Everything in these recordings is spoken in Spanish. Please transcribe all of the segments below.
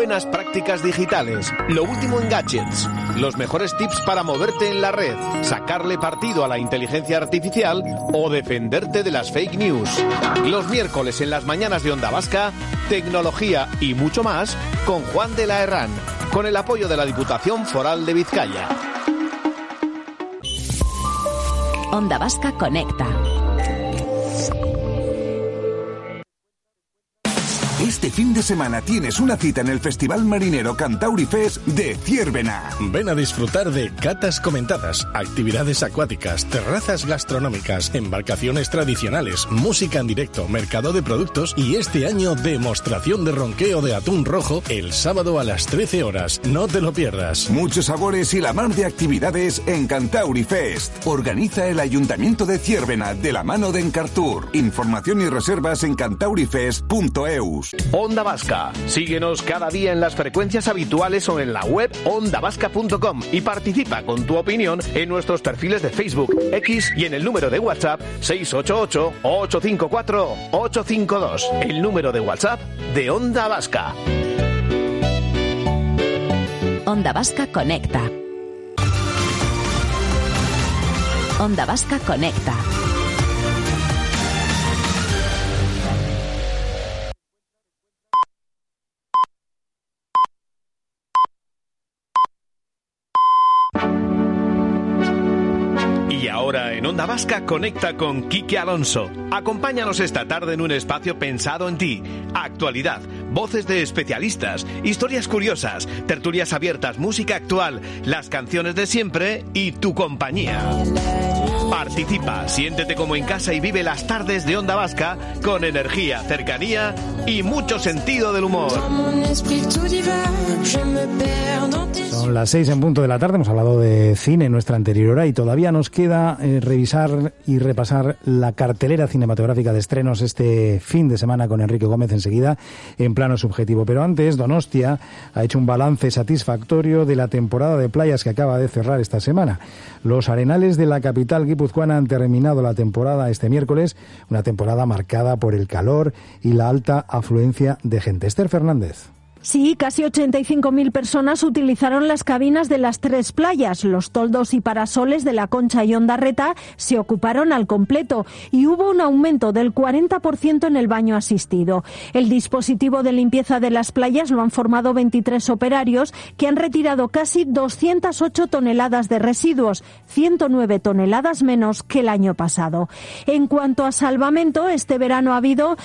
buenas prácticas digitales, lo último en gadgets, los mejores tips para moverte en la red, sacarle partido a la inteligencia artificial o defenderte de las fake news. Los miércoles en las mañanas de Onda Vasca, tecnología y mucho más con Juan de la Herrán, con el apoyo de la Diputación Foral de Vizcaya. Onda Vasca conecta. Este fin de semana tienes una cita en el Festival Marinero Cantauri Fest de Ziérbena. Ven a disfrutar de catas comentadas, actividades acuáticas, terrazas gastronómicas, embarcaciones tradicionales, música en directo, mercado de productos y este año demostración de ronqueo de atún rojo el sábado a las 13 horas. No te lo pierdas. Muchos sabores y la mar de actividades en Cantauri Fest. Organiza el Ayuntamiento de Ziérbena de la mano de Encartur. Información y reservas en cantaurifest.eus. Onda Vasca. Síguenos cada día en las frecuencias habituales o en la web ondavasca.com y participa con tu opinión en nuestros perfiles de Facebook, X y en el número de WhatsApp 688-854-852. El número de WhatsApp de Onda Vasca. Onda Vasca conecta. Onda Vasca conecta. Y ahora en Onda Vasca conecta con Quique Alonso. Acompáñanos esta tarde en un espacio pensado en ti. Actualidad, voces de especialistas, historias curiosas, tertulias abiertas, música actual, las canciones de siempre y tu compañía. Participa, siéntete como en casa y vive las tardes de Onda Vasca con energía, cercanía y mucho sentido del humor. Son las 6 en punto de la tarde, hemos hablado de cine en nuestra anterior hora y todavía nos queda revisar y repasar la cartelera cinematográfica de estrenos este fin de semana con Enrique Gómez enseguida en plano subjetivo. Pero antes, Donostia ha hecho un balance satisfactorio de la temporada de playas que acaba de cerrar esta semana. Los arenales de la capital guipuzcoana han terminado la temporada este miércoles, una temporada marcada por el calor y la alta afluencia de gente. Esther Fernández. Sí, casi 85.000 personas utilizaron las cabinas de las tres playas. Los toldos y parasoles de La Concha y Ondarreta se ocuparon al completo y hubo un aumento del 40% en el baño asistido. El dispositivo de limpieza de las playas lo han formado 23 operarios que han retirado casi 208 toneladas de residuos, 109 toneladas menos que el año pasado. En cuanto a salvamento, este verano ha habido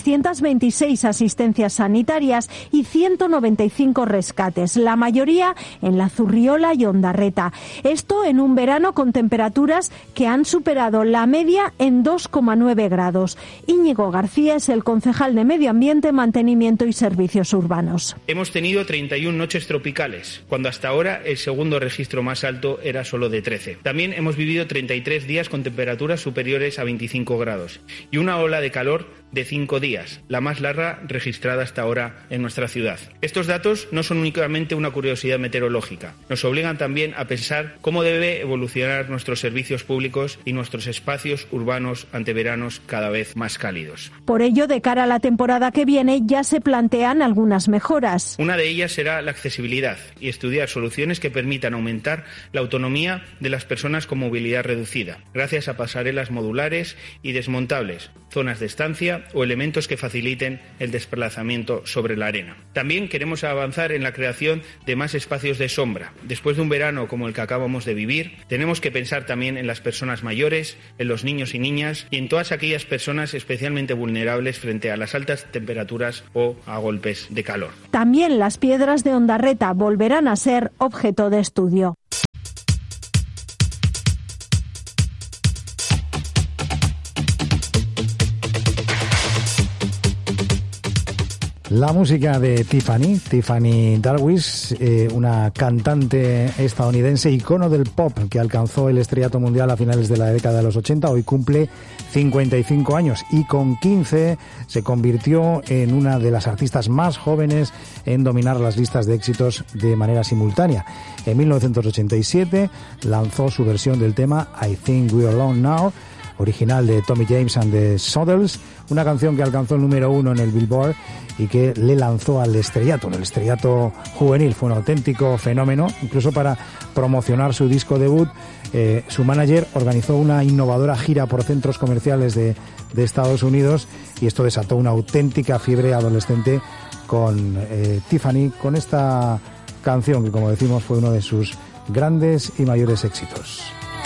626 asistencias sanitarias y 195 rescates, la mayoría en La Zurriola y Ondarreta. Esto en un verano con temperaturas que han superado la media en 2,9 grados. Íñigo García es el concejal de Medio Ambiente, Mantenimiento y Servicios Urbanos. Hemos tenido 31 noches tropicales, cuando hasta ahora el segundo registro más alto era solo de 13. También hemos vivido 33 días con temperaturas superiores a 25 grados y una ola de calor de 5 días, la más larga registrada hasta ahora en nuestra ciudad. Estos datos no son únicamente una curiosidad meteorológica, nos obligan también a pensar cómo debe evolucionar nuestros servicios públicos y nuestros espacios urbanos ante veranos cada vez más cálidos. Por ello, de cara a la temporada que viene, ya se plantean algunas mejoras. Una de ellas será la accesibilidad y estudiar soluciones que permitan aumentar la autonomía de las personas con movilidad reducida, gracias a pasarelas modulares y desmontables, zonas de estancia o elementos que faciliten el desplazamiento sobre la arena. También queremos avanzar en la creación de más espacios de sombra. Después de un verano como el que acabamos de vivir, tenemos que pensar también en las personas mayores, en los niños y niñas y en todas aquellas personas especialmente vulnerables frente a las altas temperaturas o a golpes de calor. También las piedras de Ondarreta volverán a ser objeto de estudio. La música de Tiffany Darwish, una cantante estadounidense, icono del pop que alcanzó el estrellato mundial a finales de la década de los 80, hoy cumple 55 años y con 15 se convirtió en una de las artistas más jóvenes en dominar las listas de éxitos de manera simultánea. En 1987 lanzó su versión del tema I Think We're Alone Now, original de Tommy James and the Soddles, una canción que alcanzó el número 1 en el Billboard y que le lanzó al estrellato. En el estrellato juvenil fue un auténtico fenómeno. Incluso para promocionar su disco debut, su manager organizó una innovadora gira por centros comerciales de Estados Unidos, y esto desató una auténtica fiebre adolescente con Tiffany, con esta canción que, como decimos, fue uno de sus grandes y mayores éxitos.